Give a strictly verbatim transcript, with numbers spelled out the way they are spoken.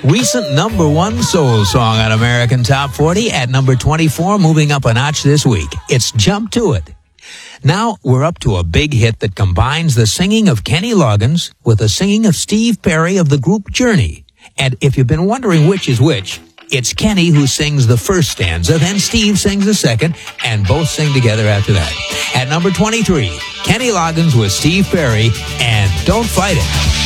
recent number one soul song on American Top forty at number twenty-four, moving up a notch this week. It's Jump to It. Now we're up to a big hit that combines the singing of Kenny Loggins with the singing of Steve Perry of the group Journey. And if you've been wondering which is which, it's Kenny who sings the first stanza, then Steve sings the second, and both sing together after that. At number twenty-three, Kenny Loggins with Steve Perry and Don't Fight It.